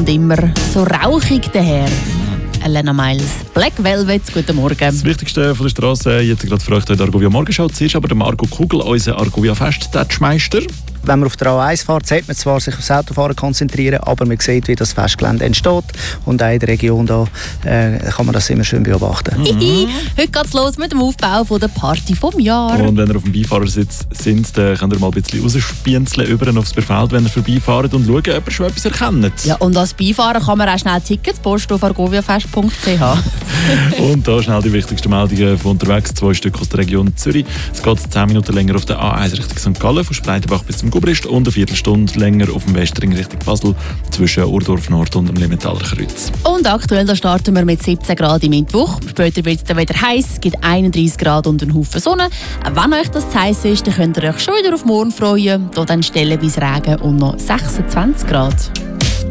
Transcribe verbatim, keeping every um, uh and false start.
kommt immer so rauchig daher. Elena Miles, Black Velvet, guten Morgen. Das Wichtigste von der Straße jetzt gerade für euch in der Argovia Morgenschau. Zuerst aber der Marco Kugel, unser Argovia Fest-Tatschmeister. Wenn man auf der A eins fährt, sollte man zwar sich aufs Autofahren konzentrieren, aber man sieht, wie das Festgelände entsteht. Und auch in der Region da, äh, kann man das immer schön beobachten. Mhm. Heute geht es los mit dem Aufbau von der Party vom Jahr. Und wenn ihr auf dem Beifahrersitz sind, dann könnt ihr mal ein bisschen rausspienzeln über aufs Feld, wenn ihr vorbeifahrt und schauen, ob ihr schon etwas erkennt. Ja, und als Beifahrer kann man auch schnell Tickets posten auf argoviafest punkt c h. Und da schnell die wichtigsten Meldungen von unterwegs. Zwei Stück aus der Region Zürich. Es geht zehn Minuten länger auf der A eins Richtung Sankt Gallen, von Spreitenbach bis zum Gubrist, und eine Viertelstunde länger auf dem Westring Richtung Basel zwischen Urdorf Nord und dem Limentaler Kreuz. Und aktuell da starten wir mit siebzehn Grad im Mittwoch. Später wird es dann wieder heiß, es gibt einunddreissig Grad und einen Haufen Sonne. Wenn euch das zu heiß ist, dann könnt ihr euch schon wieder auf morgen freuen. Hier dann stellenweise Regen und noch sechsundzwanzig Grad.